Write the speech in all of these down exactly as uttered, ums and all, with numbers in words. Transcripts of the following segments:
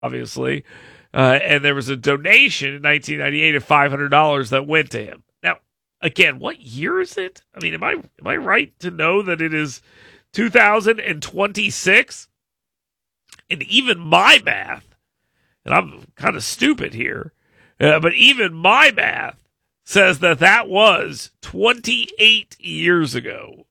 obviously. Uh, and there was a donation in nineteen ninety-eight of five hundred dollars that went to him. Now, again, what year is it? I mean, am I am I right to know that it is two thousand twenty-six? And even my math, and I'm kind of stupid here, uh, but even my math says that that was twenty-eight years ago.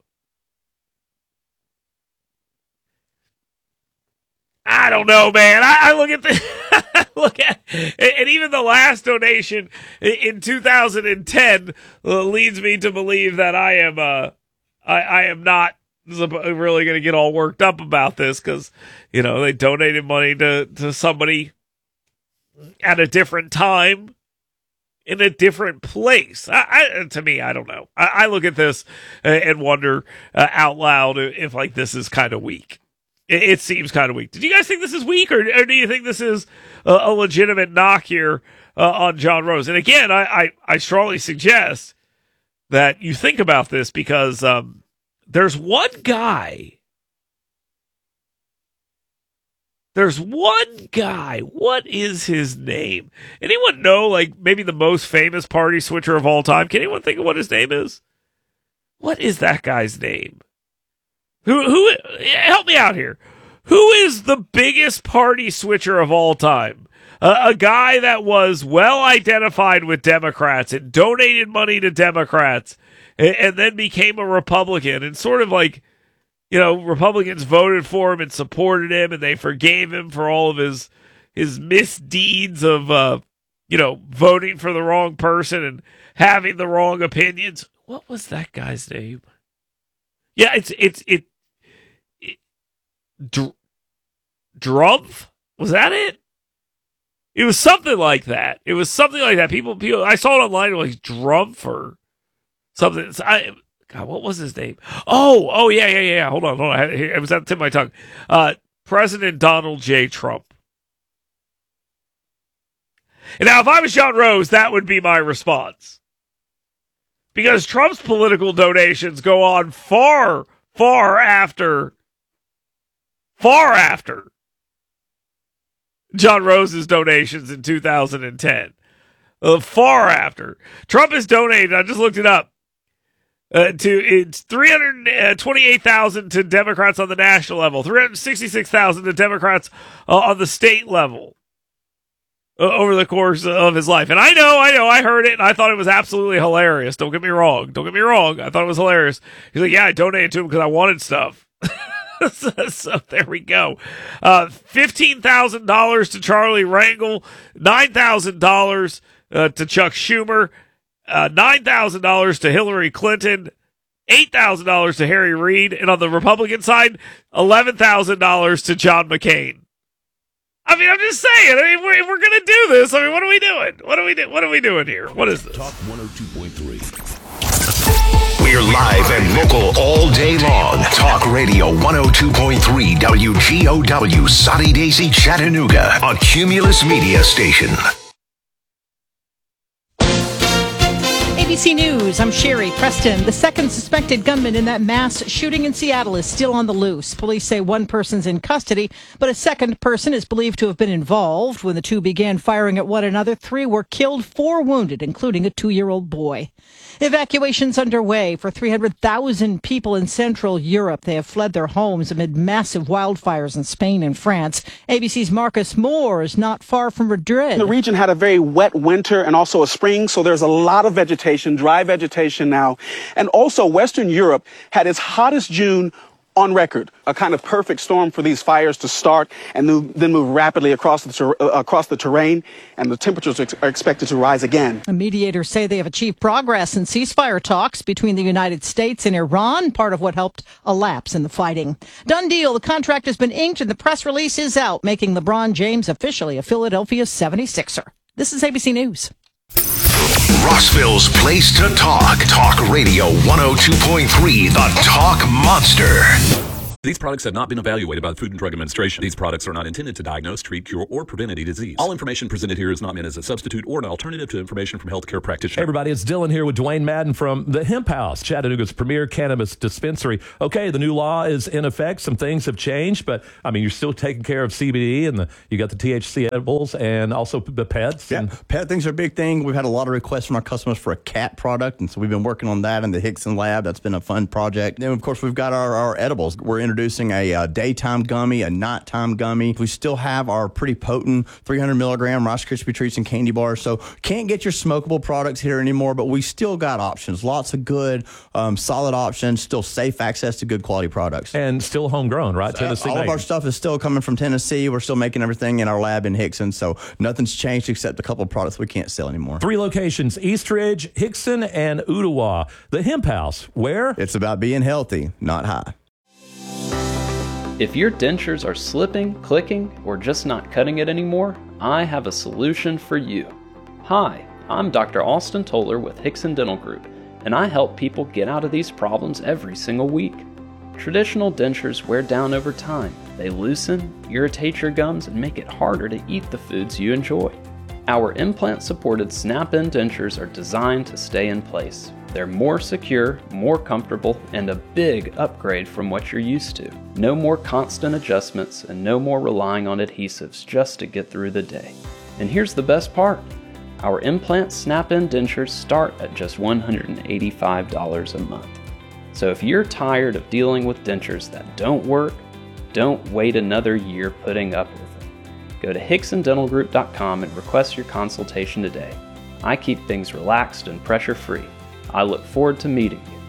I don't know, man. I, I look at the look at, and even the last donation in two thousand ten uh, leads me to believe that I am, uh, I, I am not really going to get all worked up about this because, you know, they donated money to, to somebody at a different time in a different place. I, I, to me, I don't know. I, I look at this and wonder uh, out loud if, like, this is kind of weak. It, it seems kind of weak. Did you guys think this is weak, or, or do you think this is a, a legitimate knock here uh, on John Rose? And again, I, I, I strongly suggest that you think about this because um, there's one guy. There's one guy. What is his name? Anyone know, like, maybe the most famous party switcher of all time? Can anyone think of what his name is? What is that guy's name? Who, who, help me out here. Who is the biggest party switcher of all time? Uh, a guy that was well identified with Democrats and donated money to Democrats and, and then became a Republican and sort of like, you know, Republicans voted for him and supported him, and they forgave him for all of his his misdeeds of, uh, you know, voting for the wrong person and having the wrong opinions. What was that guy's name? Yeah, it's it's it. it Dr- Drumpf? Was that it? It was something like that. It was something like that. People, people. I saw it online, like Drumpf or something. I. God, what was his name? Oh, oh, yeah, yeah, yeah. Hold on, hold on. It was at the tip of my tongue. Uh, President Donald J. Trump. And now, if I was John Rose, that would be my response. Because Trump's political donations go on far, far after, far after John Rose's donations in two thousand ten. Uh, far after. Trump has donated, I just looked it up, Uh, to it's three hundred twenty-eight thousand to Democrats on the national level, three hundred sixty-six thousand to Democrats uh, on the state level uh, over the course of his life. And I know, I know, I heard it and I thought it was absolutely hilarious. Don't get me wrong. Don't get me wrong. I thought it was hilarious. He's like, yeah, I donated to him because I wanted stuff. so, so there we go. Uh, fifteen thousand dollars to Charlie Rangel, nine thousand dollars uh, to Chuck Schumer. Uh, nine thousand dollars to Hillary Clinton, eight thousand dollars to Harry Reid, and on the Republican side, eleven thousand dollars to John McCain. I mean, I'm just saying, I mean, we're, we're going to do this. I mean, what are we doing? What are we do? What are we doing here? What is this? Talk one oh two point three. We're live and local all day long. Talk Radio one oh two point three W G O W, Soddy Daisy, Chattanooga, a Cumulus Media station. A B C News, I'm Sherry Preston. The second suspected gunman in that mass shooting in Seattle is still on the loose. Police say one person's in custody, but a second person is believed to have been involved. When the two began firing at one another, three were killed, four wounded, including a two-year-old boy. Evacuations underway for three hundred thousand people in Central Europe. They have fled their homes amid massive wildfires in Spain and France. A B C's Marcus Moore is not far from Madrid. The region had a very wet winter and also a spring, so there's a lot of vegetation, dry vegetation now. And also Western Europe had its hottest June on record, a kind of perfect storm for these fires to start and then move rapidly across the, ter- uh, across the terrain, and the temperatures are expected to rise again. The mediators say they have achieved progress in ceasefire talks between the United States and Iran, part of what helped a lapse in the fighting. Done deal. The contract has been inked and the press release is out, making LeBron James officially a Philadelphia seventy-sixer. This is A B C News. Rossville's place to talk. Talk Radio one oh two point three, the Talk Monster. These products have not been evaluated by the Food and Drug Administration. These products are not intended to diagnose, treat, cure, or prevent any disease. All information presented here is not meant as a substitute or an alternative to information from healthcare practitioners. Hey everybody, it's Dylan here with Dwayne Madden from the Hemp House, Chattanooga's premier cannabis dispensary. Okay, the new law is in effect. Some things have changed, but I mean, you're still taking care of C B D, and the, you got the T H C edibles and also the pets. Yeah, and pet things are a big thing. We've had a lot of requests from our customers for a cat product, and so we've been working on that in the Hickson lab. That's been a fun project. Then, of course, we've got our, our edibles. We're introducing a, a daytime gummy, a nighttime gummy. We still have our pretty potent three hundred milligram Rice Krispie treats and candy bars. So can't get your smokable products here anymore, but we still got options. Lots of good, um, solid options. Still safe access to good quality products. and still homegrown, right? Tennessee All of made. our stuff is still coming from Tennessee. We're still making everything in our lab in Hickson, so nothing's changed except a couple of products we can't sell anymore. Three locations: Eastridge, Hickson, and Ottawa. The Hemp House, where? It's about being healthy, not high. If your dentures are slipping, clicking, or just not cutting it anymore, I have a solution for you. Hi, I'm Doctor Austin Toller with Hickson Dental Group, and I help people get out of these problems every single week. Traditional dentures wear down over time. They loosen, irritate your gums, and make it harder to eat the foods you enjoy. Our implant-supported snap-in dentures are designed to stay in place. They're more secure, more comfortable, and a big upgrade from what you're used to. No more constant adjustments and no more relying on adhesives just to get through the day. And here's the best part. Our implant snap-in dentures start at just one hundred eighty-five dollars a month. So if you're tired of dealing with dentures that don't work, don't wait another year putting up with them. Go to Hickson Dental Group dot com and request your consultation today. I keep things relaxed and pressure-free. I look forward to meeting you.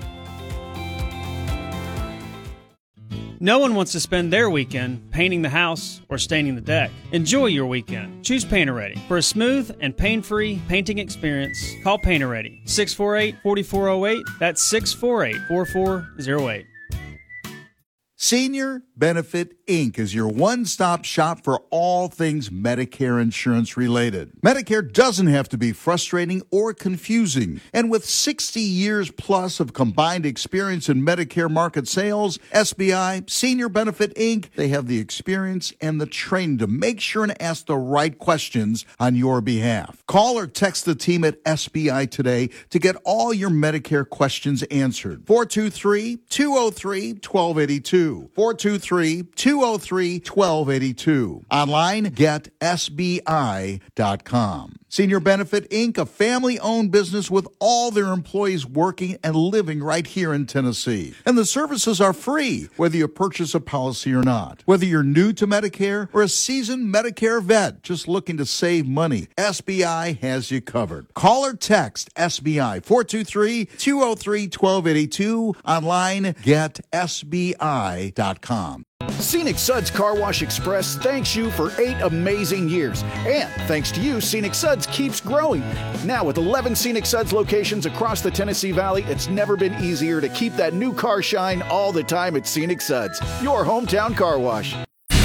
No one wants to spend their weekend painting the house or staining the deck. Enjoy your weekend. Choose Painter Ready. For a smooth and pain-free painting experience, call Painter Ready. six four eight, four four zero eight. That's six four eight, four four zero eight. Senior Benefit Incorporated is your one-stop shop for all things Medicare insurance related. Medicare doesn't have to be frustrating or confusing. And with sixty years plus of combined experience in Medicare market sales, S B I, Senior Benefit Incorporated, they have the experience and the training to make sure and ask the right questions on your behalf. Call or text the team at S B I today to get all your Medicare questions answered. four two three, two oh three, one two eight two. four two three, two oh three, one two eight two. Online, get S B I dot com. Senior Benefit Incorporated, a family-owned business with all their employees working and living right here in Tennessee. And the services are free, whether you purchase a policy or not. Whether you're new to Medicare or a seasoned Medicare vet just looking to save money, S B I has you covered. Call or text S B I, four two three, two oh three, one two eight two. Online, get S B I dot com. Scenic Suds Car Wash Express thanks you for eight amazing years. And thanks to you, Scenic Suds keeps growing. Now with eleven Scenic Suds locations across the Tennessee Valley, it's never been easier to keep that new car shine all the time at Scenic Suds, your hometown car wash.